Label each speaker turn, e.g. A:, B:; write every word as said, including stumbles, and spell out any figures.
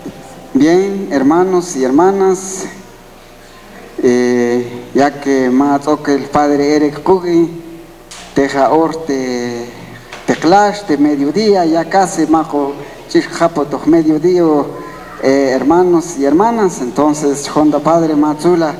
A: Bien, hermanos y hermanas, eh, ya que más toca el padre Eric Kugi, teja orte, teclash de mediodía, ya casi majo chichapo mediodía, eh, hermanos y hermanas, entonces, Honda Padre Matzula.